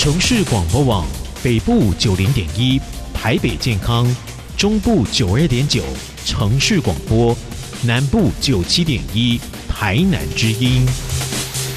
城市广播网北部90.1，台北健康，中部92.9，城市广播，南部97.1，台南之音。